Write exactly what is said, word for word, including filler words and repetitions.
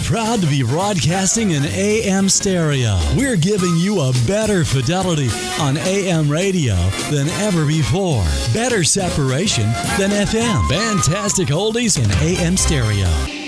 Proud to be broadcasting in A M stereo. We're giving you a better fidelity on A M radio than ever before. Better separation than F M. Fantastic oldies in A M stereo.